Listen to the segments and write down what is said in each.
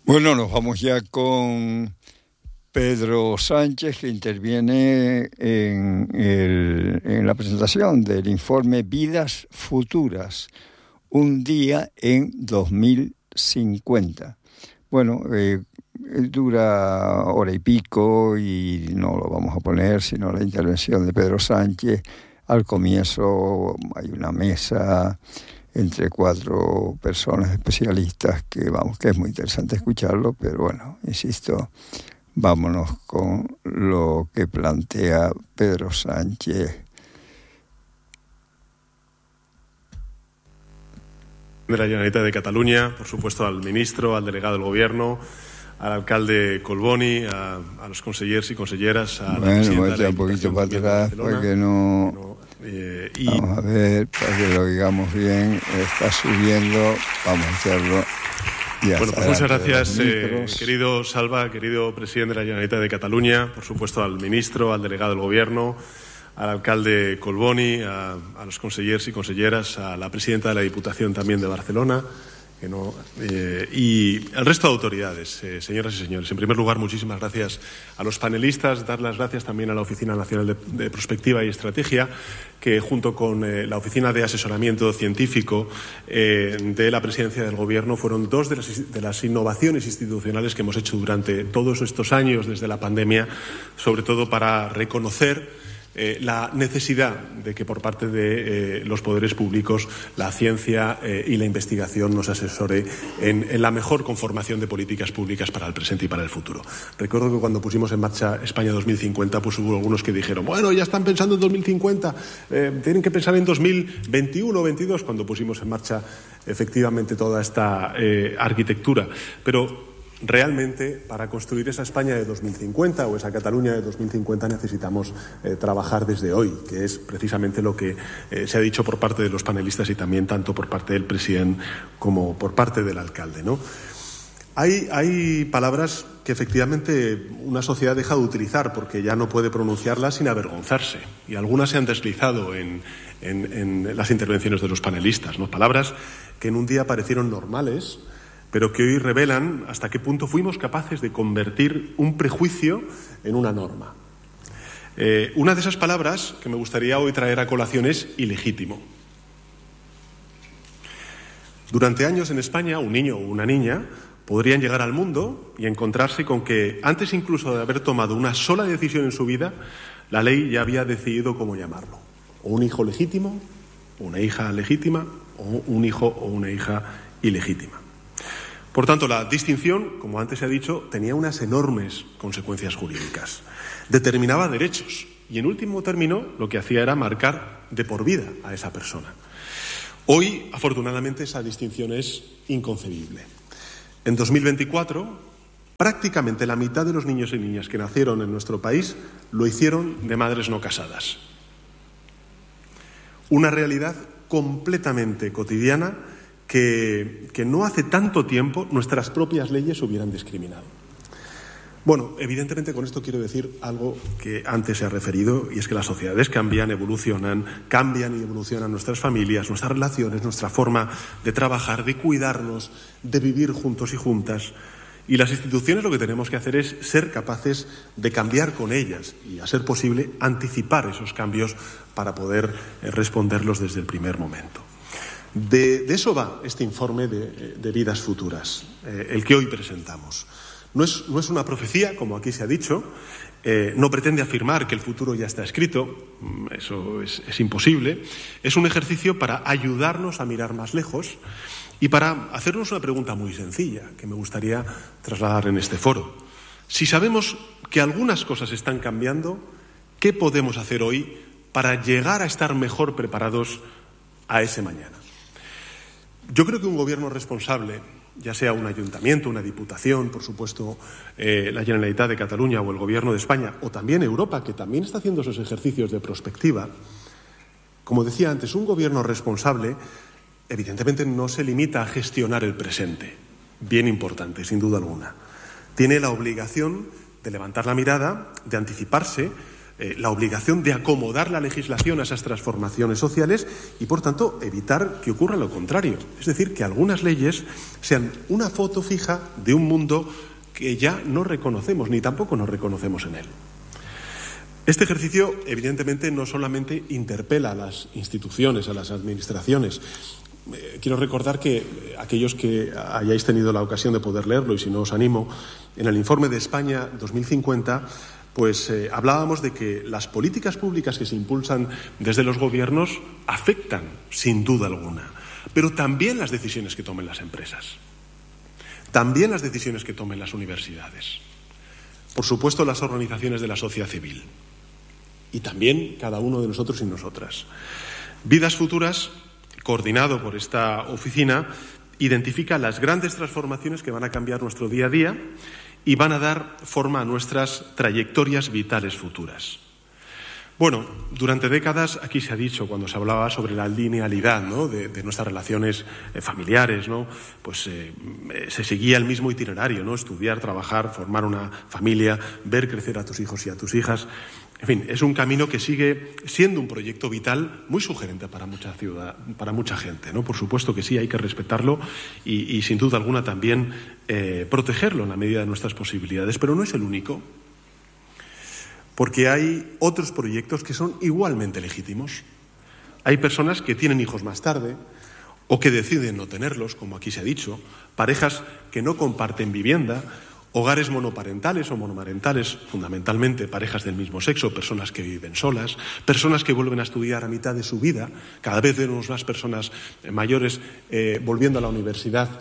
Bueno, nos vamos ya con Pedro Sánchez, que interviene en la presentación del informe Vidas Futuras, un día en 2050. Bueno, dura hora y pico y no lo vamos a poner, sino la intervención de Pedro Sánchez. Al comienzo hay una mesa entre 4 personas especialistas que es muy interesante escucharlo, pero bueno, insisto, vámonos con lo que plantea Pedro Sánchez. De la Generalitat de Cataluña, por supuesto al ministro, al delegado del Gobierno, al alcalde Collboni, a los consellers y conselleras, a la presidenta de la Diputación un poquito para atrás, porque vamos a ver, para que lo digamos bien, está subiendo, vamos a hacerlo. Bueno, pues muchas gracias, querido Salva, querido presidente de la Generalitat de Cataluña, por supuesto al ministro, al delegado del Gobierno, al alcalde Collboni, a los consellers y conselleras, a la presidenta de la Diputación también de Barcelona, y al resto de autoridades, señoras y señores. En primer lugar, muchísimas gracias a los panelistas, dar las gracias también a la Oficina Nacional de Prospectiva y Estrategia, que junto con la Oficina de Asesoramiento Científico de la Presidencia del Gobierno fueron 2 de las innovaciones institucionales que hemos hecho durante todos estos años desde la pandemia, sobre todo para reconocer la necesidad de que por parte de los poderes públicos la ciencia y la investigación nos asesore en la mejor conformación de políticas públicas para el presente y para el futuro. Recuerdo que cuando pusimos en marcha España 2050, pues hubo algunos que dijeron, bueno, ya están pensando en 2050, tienen que pensar en 2021 o 2022, cuando pusimos en marcha efectivamente toda esta arquitectura. Pero realmente, para construir esa España de 2050 o esa Cataluña de 2050 necesitamos trabajar desde hoy, que es precisamente lo que se ha dicho por parte de los panelistas y también tanto por parte del presidente como por parte del alcalde, ¿no? Hay palabras que efectivamente una sociedad deja de utilizar porque ya no puede pronunciarlas sin avergonzarse, y algunas se han deslizado en las intervenciones de los panelistas, ¿no? Palabras que en un día parecieron normales, pero que hoy revelan hasta qué punto fuimos capaces de convertir un prejuicio en una norma. Una de esas palabras que me gustaría hoy traer a colación es ilegítimo. Durante años en España, un niño o una niña podrían llegar al mundo y encontrarse con que, antes incluso de haber tomado una sola decisión en su vida, la ley ya había decidido cómo llamarlo. O un hijo legítimo, o una hija legítima, o un hijo o una hija ilegítima. Por tanto, la distinción, como antes se ha dicho, tenía unas enormes consecuencias jurídicas. Determinaba derechos y, en último término, lo que hacía era marcar de por vida a esa persona. Hoy, afortunadamente, esa distinción es inconcebible. En 2024, prácticamente la mitad de los niños y niñas que nacieron en nuestro país lo hicieron de madres no casadas. Una realidad completamente cotidiana que no hace tanto tiempo nuestras propias leyes hubieran discriminado. Bueno, evidentemente con esto quiero decir algo que antes se ha referido, y es que las sociedades cambian y evolucionan nuestras familias, nuestras relaciones, nuestra forma de trabajar, de cuidarnos, de vivir juntos y juntas. Y las instituciones lo que tenemos que hacer es ser capaces de cambiar con ellas y, a ser posible, anticipar esos cambios para poder responderlos desde el primer momento. De eso va este informe de Vidas Futuras, el que hoy presentamos. No es una profecía, como aquí se ha dicho, no pretende afirmar que el futuro ya está escrito, eso es imposible. Es un ejercicio para ayudarnos a mirar más lejos y para hacernos una pregunta muy sencilla que me gustaría trasladar en este foro. Si sabemos que algunas cosas están cambiando, ¿qué podemos hacer hoy para llegar a estar mejor preparados a ese mañana? Yo creo que un gobierno responsable, ya sea un ayuntamiento, una diputación, por supuesto, la Generalitat de Cataluña o el Gobierno de España, o también Europa, que también está haciendo esos ejercicios de prospectiva, como decía antes, un gobierno responsable evidentemente no se limita a gestionar el presente, bien importante, sin duda alguna. Tiene la obligación de levantar la mirada, de anticiparse, la obligación de acomodar la legislación a esas transformaciones sociales y, por tanto, evitar que ocurra lo contrario. Es decir, que algunas leyes sean una foto fija de un mundo que ya no reconocemos, ni tampoco nos reconocemos en él. Este ejercicio, evidentemente, no solamente interpela a las instituciones, a las administraciones. Quiero recordar que aquellos que hayáis tenido la ocasión de poder leerlo, y si no os animo, en el informe de España 2050, pues hablábamos de que las políticas públicas que se impulsan desde los gobiernos afectan, sin duda alguna, pero también las decisiones que tomen las empresas, también las decisiones que tomen las universidades, por supuesto las organizaciones de la sociedad civil y también cada uno de nosotros y nosotras. Vidas Futuras, coordinado por esta oficina, identifica las grandes transformaciones que van a cambiar nuestro día a día y van a dar forma a nuestras trayectorias vitales futuras. Bueno, durante décadas aquí se ha dicho, cuando se hablaba sobre la linealidad, ¿no?, de nuestras relaciones familiares, ¿no?, pues se seguía el mismo itinerario, ¿no?, estudiar, trabajar, formar una familia, ver crecer a tus hijos y a tus hijas. En fin, es un camino que sigue siendo un proyecto vital muy sugerente para mucha gente, ¿no? Por supuesto que sí, hay que respetarlo y sin duda alguna también protegerlo en la medida de nuestras posibilidades, pero no es el único, porque hay otros proyectos que son igualmente legítimos. Hay personas que tienen hijos más tarde o que deciden no tenerlos, como aquí se ha dicho, parejas que no comparten vivienda, hogares monoparentales o monomarentales, fundamentalmente parejas del mismo sexo, personas que viven solas, personas que vuelven a estudiar a mitad de su vida. Cada vez vemos más personas mayores volviendo a la universidad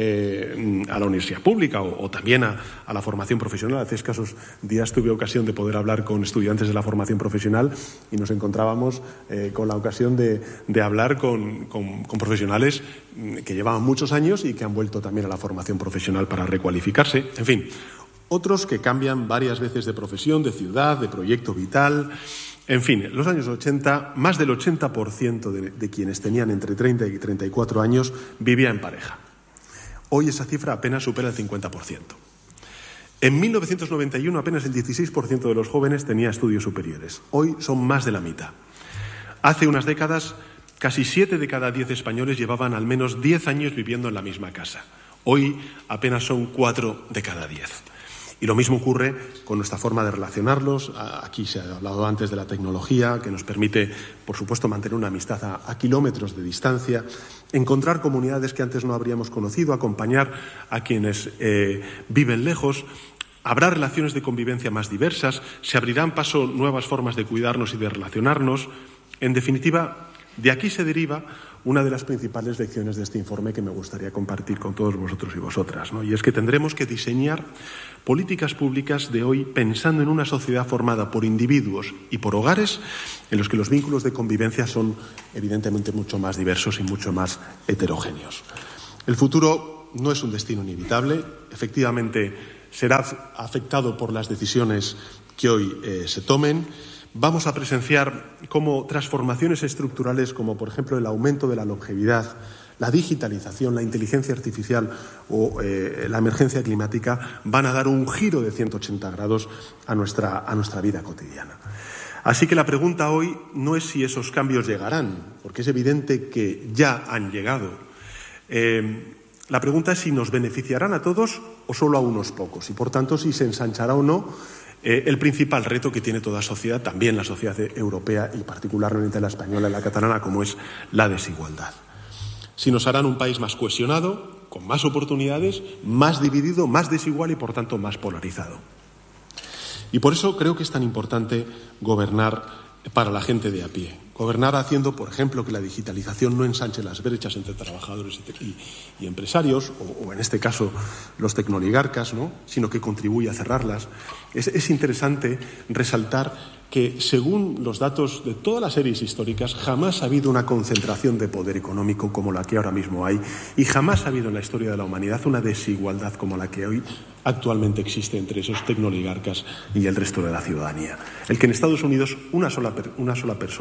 pública o también a la formación profesional. Hace escasos días tuve ocasión de poder hablar con estudiantes de la formación profesional y nos encontrábamos con la ocasión de hablar con profesionales que llevaban muchos años y que han vuelto también a la formación profesional para recualificarse. En fin, otros que cambian varias veces de profesión, de ciudad, de proyecto vital. En fin, en los años 80, más del 80% de quienes tenían entre 30 y 34 años vivía en pareja. Hoy esa cifra apenas supera el 50%. En 1991 apenas el 16% de los jóvenes tenía estudios superiores. Hoy son más de la mitad. Hace unas décadas, casi 7 de cada 10 españoles llevaban al menos 10 años viviendo en la misma casa. Hoy apenas son 4 de cada 10. Y lo mismo ocurre con nuestra forma de relacionarlos. Aquí se ha hablado antes de la tecnología, que nos permite, por supuesto, mantener una amistad a kilómetros de distancia, encontrar comunidades que antes no habríamos conocido, acompañar a quienes viven lejos. Habrá relaciones de convivencia más diversas, se abrirán paso nuevas formas de cuidarnos y de relacionarnos. En definitiva, de aquí se deriva una de las principales lecciones de este informe que me gustaría compartir con todos vosotros y vosotras, ¿no? Y es que tendremos que diseñar políticas públicas de hoy pensando en una sociedad formada por individuos y por hogares en los que los vínculos de convivencia son evidentemente mucho más diversos y mucho más heterogéneos. El futuro no es un destino inevitable, efectivamente será afectado por las decisiones que hoy se tomen. Vamos a presenciar cómo transformaciones estructurales, como por ejemplo el aumento de la longevidad, la digitalización, la inteligencia artificial o la emergencia climática, van a dar un giro de 180 grados a nuestra vida cotidiana. Así que la pregunta hoy no es si esos cambios llegarán, porque es evidente que ya han llegado. La pregunta es si nos beneficiarán a todos o solo a unos pocos y, por tanto, si se ensanchará o no el principal reto que tiene toda sociedad, también la sociedad europea y particularmente la española y la catalana, como es la desigualdad. Si nos harán un país más cohesionado, con más oportunidades, más dividido, más desigual y, por tanto, más polarizado. Y por eso creo que es tan importante gobernar para la gente de a pie. Gobernar haciendo, por ejemplo, que la digitalización no ensanche las brechas entre trabajadores y empresarios, o en este caso los tecnoligarcas, ¿no?, sino que contribuya a cerrarlas. Es interesante resaltar que, según los datos de todas las series históricas, jamás ha habido una concentración de poder económico como la que ahora mismo hay y jamás ha habido en la historia de la humanidad una desigualdad como la que hoy actualmente existe entre esos tecnoligarcas y el resto de la ciudadanía. El que en Estados Unidos una sola persona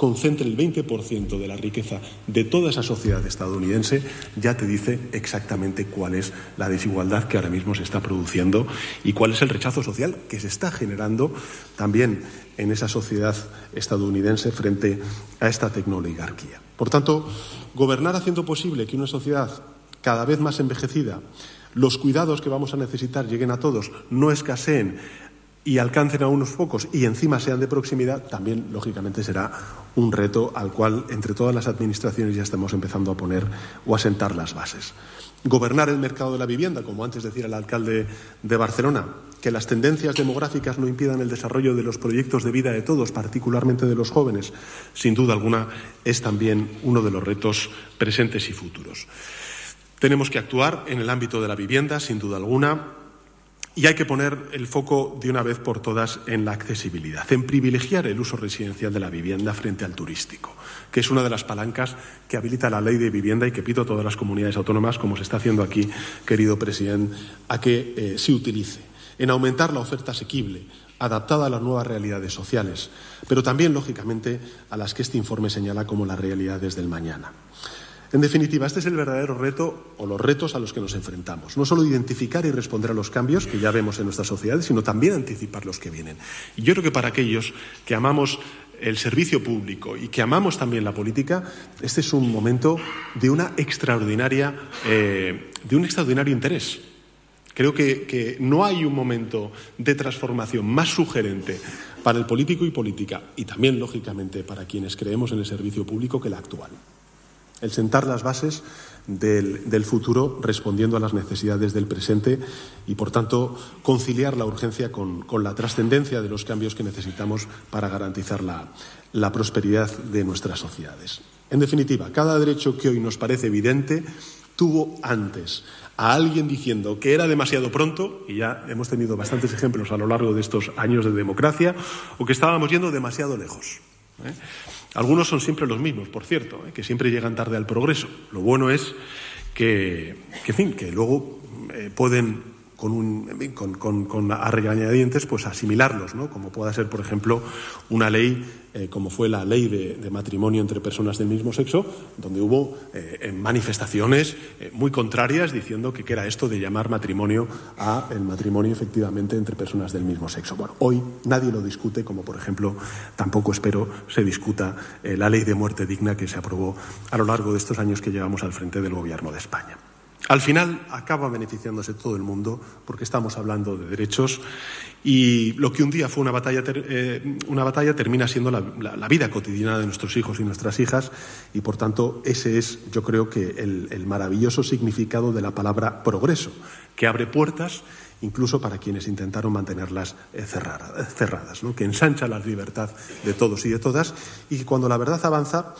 concentre el 20% de la riqueza de toda esa sociedad estadounidense, ya te dice exactamente cuál es la desigualdad que ahora mismo se está produciendo y cuál es el rechazo social que se está generando también en esa sociedad estadounidense frente a esta tecnooligarquía. Por tanto, gobernar haciendo posible que una sociedad cada vez más envejecida, los cuidados que vamos a necesitar lleguen a todos, no escaseen y alcancen a unos pocos y encima sean de proximidad, también, lógicamente, será un reto al cual, entre todas las administraciones, ya estamos empezando a poner o a sentar las bases. Gobernar el mercado de la vivienda, como antes decía el alcalde de Barcelona, que las tendencias demográficas no impidan el desarrollo de los proyectos de vida de todos, particularmente de los jóvenes, sin duda alguna, es también uno de los retos presentes y futuros. Tenemos que actuar en el ámbito de la vivienda, sin duda alguna, y hay que poner el foco de una vez por todas en la accesibilidad, en privilegiar el uso residencial de la vivienda frente al turístico, que es una de las palancas que habilita la ley de vivienda y que pido a todas las comunidades autónomas, como se está haciendo aquí, querido presidente, a que se utilice, en aumentar la oferta asequible, adaptada a las nuevas realidades sociales, pero también, lógicamente, a las que este informe señala como las realidades del mañana. En definitiva, este es el verdadero reto o los retos a los que nos enfrentamos. No solo identificar y responder a los cambios que ya vemos en nuestras sociedades, sino también anticipar los que vienen. Y yo creo que para aquellos que amamos el servicio público y que amamos también la política, este es un momento de un extraordinario interés. Creo que no hay un momento de transformación más sugerente para el político y política, y también, lógicamente, para quienes creemos en el servicio público, que la actual. El sentar las bases del futuro respondiendo a las necesidades del presente y, por tanto, conciliar la urgencia con la trascendencia de los cambios que necesitamos para garantizar la prosperidad de nuestras sociedades. En definitiva, cada derecho que hoy nos parece evidente tuvo antes a alguien diciendo que era demasiado pronto, y ya hemos tenido bastantes ejemplos a lo largo de estos años de democracia, o que estábamos yendo demasiado lejos. Algunos son siempre los mismos, por cierto, que siempre llegan tarde al progreso. Lo bueno es que luego pueden, con a regañadientes, pues asimilarlos, ¿no? Como pueda ser, por ejemplo, una ley como fue la ley de matrimonio entre personas del mismo sexo, donde hubo manifestaciones muy contrarias diciendo que era esto de llamar matrimonio a el matrimonio efectivamente entre personas del mismo sexo. Bueno, hoy nadie lo discute, como por ejemplo tampoco espero se discuta la ley de muerte digna que se aprobó a lo largo de estos años que llevamos al frente del Gobierno de España. Al final acaba beneficiándose todo el mundo porque estamos hablando de derechos y lo que un día fue una batalla termina siendo la vida cotidiana de nuestros hijos y nuestras hijas y, por tanto, ese es, yo creo que, el maravilloso significado de la palabra progreso, que abre puertas incluso para quienes intentaron mantenerlas cerradas, ¿no? Que ensancha la libertad de todos y de todas y que cuando la verdad avanza,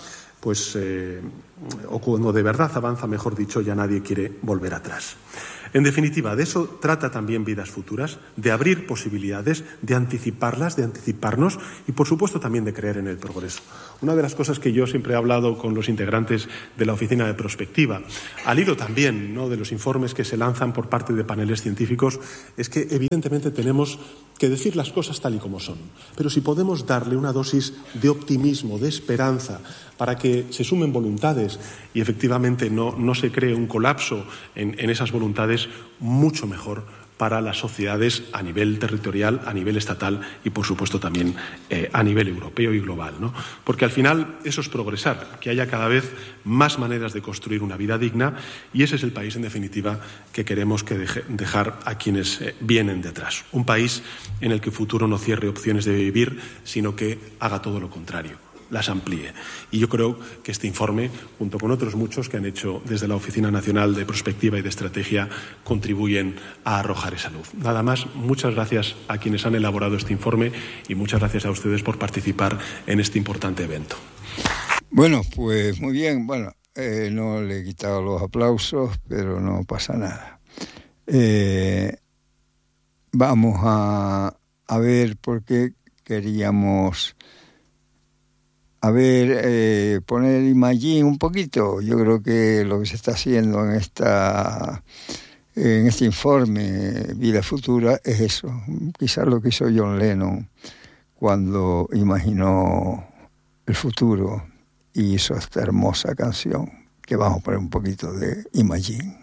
o cuando de verdad avanza, mejor dicho, ya nadie quiere volver atrás. En definitiva, de eso trata también Vidas Futuras, de abrir posibilidades, de anticiparlas, de anticiparnos y, por supuesto, también de creer en el progreso. Una de las cosas que yo siempre he hablado con los integrantes de la Oficina de Prospectiva, al hilo también, ¿no?, de los informes que se lanzan por parte de paneles científicos, es que evidentemente tenemos que decir las cosas tal y como son. Pero si podemos darle una dosis de optimismo, de esperanza, para que se sumen voluntades y efectivamente no se cree un colapso en esas voluntades, mucho mejor para las sociedades a nivel territorial, a nivel estatal y, por supuesto, también a nivel europeo y global, ¿no? Porque al final eso es progresar, que haya cada vez más maneras de construir una vida digna y ese es el país, en definitiva, que queremos dejar a quienes vienen detrás. Un país en el que el futuro no cierre opciones de vivir, sino que haga todo lo contrario, las amplíe. Y yo creo que este informe, junto con otros muchos que han hecho desde la Oficina Nacional de Prospectiva y de Estrategia, contribuyen a arrojar esa luz. Nada más, muchas gracias a quienes han elaborado este informe y muchas gracias a ustedes por participar en este importante evento. Bueno, pues muy bien. Bueno, no le he quitado los aplausos, pero no pasa nada. Vamos a ver por qué queríamos... poner Imagine un poquito. Yo creo que lo que se está haciendo en este informe Vida Futura es eso. Quizás lo que hizo John Lennon cuando imaginó el futuro y hizo esta hermosa canción que vamos a poner un poquito de Imagine.